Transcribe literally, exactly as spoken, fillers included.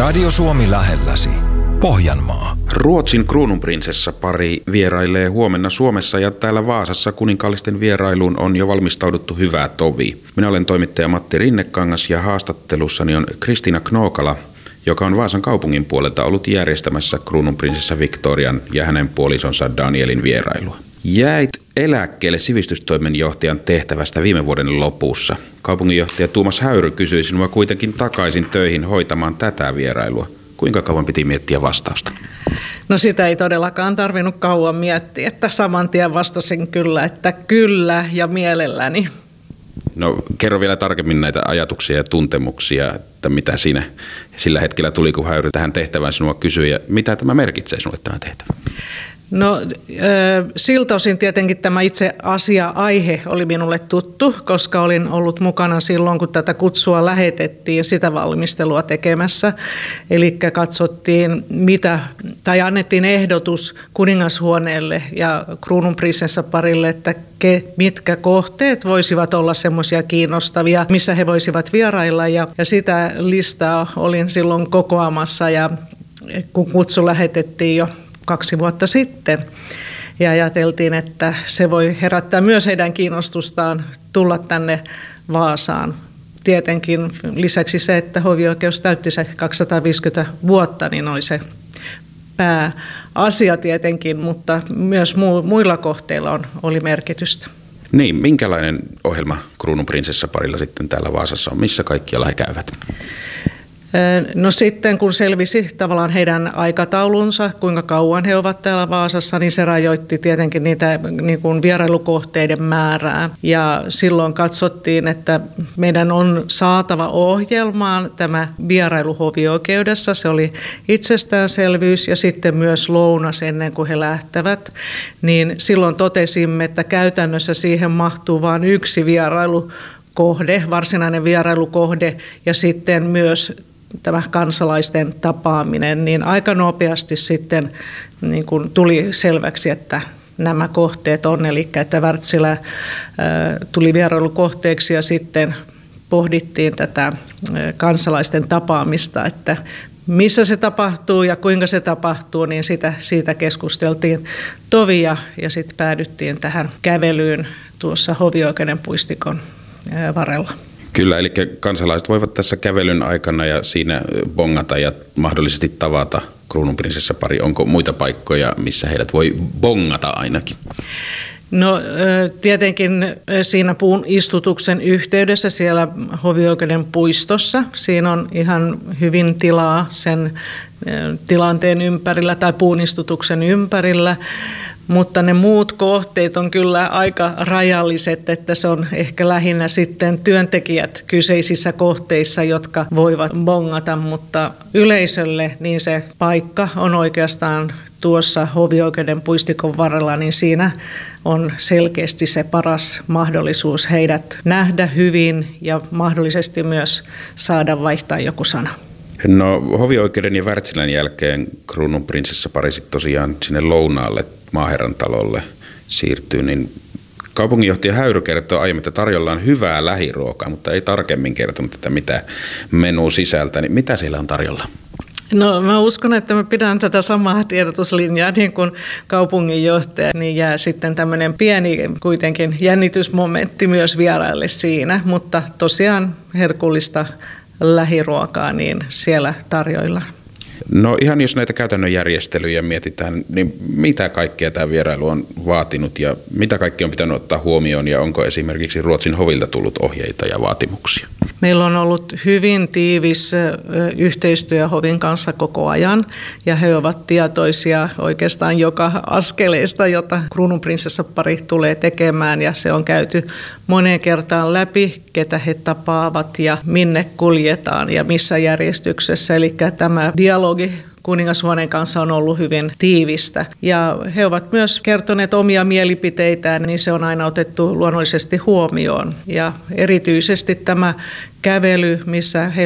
Radio Suomi lähelläsi. Pohjanmaa. Ruotsin kruununprinsessapari vierailee huomenna Suomessa ja täällä Vaasassa kuninkaallisten vierailuun on jo valmistauduttu hyvää tovi. Minä olen toimittaja Matti Rinnekangas ja haastattelussani on Kristiina Knookala, joka on Vaasan kaupungin puolelta ollut järjestämässä kruununprinsessa Victorian ja hänen puolisonsa Danielin vierailua. Jäit eläkkeelle sivistystoimenjohtajan tehtävästä viime vuoden lopussa. Kaupunginjohtaja Tuomas Häyry kysyi sinua kuitenkin takaisin töihin hoitamaan tätä vierailua. Kuinka kauan piti miettiä vastausta? No sitä ei todellakaan tarvinnut kauan miettiä, että saman tien vastasin kyllä, että kyllä ja mielelläni. No kerro vielä tarkemmin näitä ajatuksia ja tuntemuksia, että mitä siinä sillä hetkellä tuli, kun Häyry tähän tehtävään sinua kysyi ja mitä tämä merkitsee sinulle tämä tehtävä? No siltä osin tietenkin tämä itse asia-aihe oli minulle tuttu, koska olin ollut mukana silloin, kun tätä kutsua lähetettiin sitä valmistelua tekemässä. Eli katsottiin, mitä, tai annettiin ehdotus kuningashuoneelle ja kruununprinsessaparille, että ke, mitkä kohteet voisivat olla semmoisia kiinnostavia, missä he voisivat vierailla. Ja, ja sitä listaa olin silloin kokoamassa, ja kun kutsu lähetettiin jo kaksi vuotta sitten ja ajateltiin, että se voi herättää myös heidän kiinnostustaan tulla tänne Vaasaan. Tietenkin lisäksi se, että hovioikeus täytti se kaksisataaviisikymmentä vuotta, niin oli se pääasia tietenkin, mutta myös muilla kohteilla on, oli merkitystä. Niin, minkälainen ohjelma kruununprinsessaparilla sitten täällä Vaasassa on? Missä kaikkialla he käyvät? No sitten kun selvisi tavallaan heidän aikataulunsa, kuinka kauan he ovat täällä Vaasassa, niin se rajoitti tietenkin niitä niin kuin vierailukohteiden määrää. Ja silloin katsottiin, että meidän on saatava ohjelmaan tämä vierailu hovioikeudessa. Se oli itsestäänselvyys ja sitten myös lounas ennen kuin he lähtevät. Niin silloin totesimme, että käytännössä siihen mahtuu vain yksi vierailukohde, varsinainen vierailukohde ja sitten myös tämä kansalaisten tapaaminen, niin aika nopeasti sitten niin kuin tuli selväksi, että nämä kohteet on, eli että Wärtsilä tuli vierailukohteeksi ja sitten pohdittiin tätä kansalaisten tapaamista, että missä se tapahtuu ja kuinka se tapahtuu, niin sitä, siitä keskusteltiin tovia ja sitten päädyttiin tähän kävelyyn tuossa hovioikeuden puistikon varrella. Kyllä, eli kansalaiset voivat tässä kävelyn aikana ja siinä bongata ja mahdollisesti tavata kruununprinsessapari. Onko muita paikkoja, missä heidät voi bongata ainakin? No tietenkin siinä puun istutuksen yhteydessä siellä hovioikeuden puistossa. Siinä on ihan hyvin tilaa sen tilanteen ympärillä tai puun istutuksen ympärillä. Mutta ne muut kohteet on kyllä aika rajalliset, että se on ehkä lähinnä sitten työntekijät kyseisissä kohteissa, jotka voivat bongata, mutta yleisölle niin se paikka on oikeastaan tuossa hovioikeuden puistikon varrella, niin siinä on selkeästi se paras mahdollisuus heidät nähdä hyvin ja mahdollisesti myös saada vaihtaa joku sana. No hovioikeuden ja Wärtsilän jälkeen kruununprinsessapari sitten tosiaan sinne lounaalle maaherran talolle siirtyy, niin kaupunginjohtaja Häyry kertoo aiemmin, että tarjolla on hyvää lähiruokaa, mutta ei tarkemmin kertonut, että mitä menu sisältää, niin mitä siellä on tarjolla? No mä uskon, että mä pidän tätä samaa tiedotuslinjaa niin kuin kaupunginjohtaja, niin jää sitten tämmöinen pieni kuitenkin jännitysmomentti myös vieraille siinä, mutta tosiaan herkullista lähiruokaa niin siellä tarjoillaan. No ihan jos näitä käytännön järjestelyjä mietitään, niin mitä kaikkea tämä vierailu on vaatinut ja mitä kaikkea on pitänyt ottaa huomioon ja onko esimerkiksi Ruotsin hovilta tullut ohjeita ja vaatimuksia? Meillä on ollut hyvin tiivis yhteistyö hovin kanssa koko ajan ja he ovat tietoisia oikeastaan joka askeleesta, jota kruununprinsessapari tulee tekemään ja se on käyty moneen kertaan läpi, ketä he tapaavat ja minne kuljetaan ja missä järjestyksessä. Eli tämä dialogi kuningashuoneen kanssa on ollut hyvin tiivistä. Ja he ovat myös kertoneet omia mielipiteitään, niin se on aina otettu luonnollisesti huomioon. Ja erityisesti tämä kävely, missä he